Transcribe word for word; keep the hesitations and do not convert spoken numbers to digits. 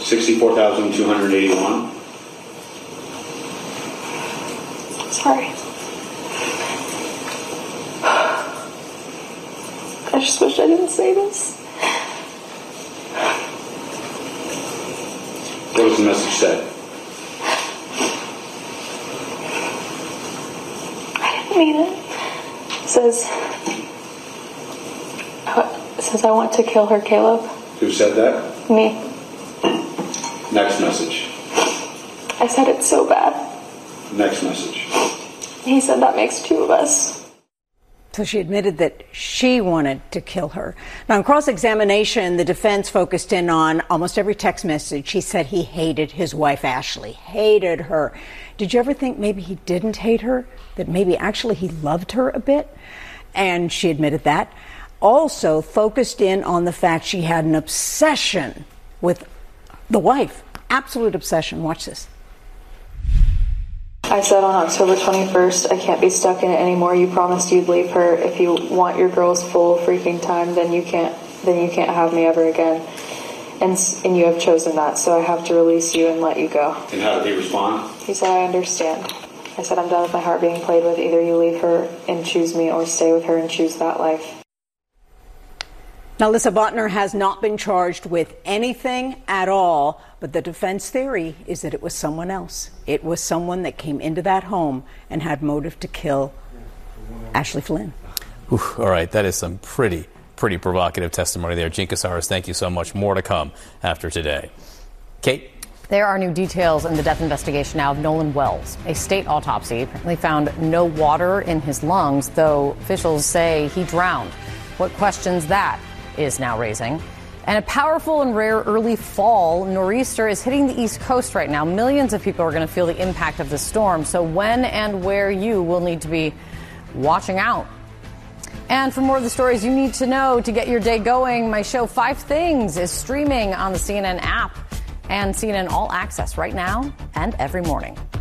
sixty-four thousand two hundred eighty-one. Sorry. I just wish I didn't say this. What was the message said? I didn't mean it. It says, it says I want to kill her, Caleb. Who said that? Me. Next message. I said it so bad. Next message. He said that makes two of us. So she admitted that she wanted to kill her. Now, in cross-examination, the defense focused in on almost every text message. He said he hated his wife, Ashley, hated her. Did you ever think maybe he didn't hate her, that maybe actually he loved her a bit? And she admitted that. Also focused in on the fact she had an obsession with the wife, absolute obsession. Watch this. I said on October twenty-first, I can't be stuck in it anymore. You promised you'd leave her. If you want your girl's full freaking time, then you can't then you can't have me ever again. And and you have chosen that, so I have to release you and let you go. And how did he respond? He said, I understand. I said, I'm done with my heart being played with. Either you leave her and choose me, or stay with her and choose that life. Now, Lisa Botner has not been charged with anything at all, but the defense theory is that it was someone else. It was someone that came into that home and had motive to kill Ashley Flynn. Oof, all right, that is some pretty, pretty provocative testimony there. Jean Casares, thank you so much. More to come after today. Kate? There are new details in the death investigation now of Nolan Wells. A state autopsy apparently found no water in his lungs, though officials say he drowned. What questions that is now raising. And a powerful and rare early fall nor'easter is hitting the East Coast right now. Millions of people are going to feel the impact of the storm. So when and where you will need to be watching out. And for more of the stories you need to know to get your day going, my show Five Things is streaming on the C N N app and C N N All Access right now and every morning.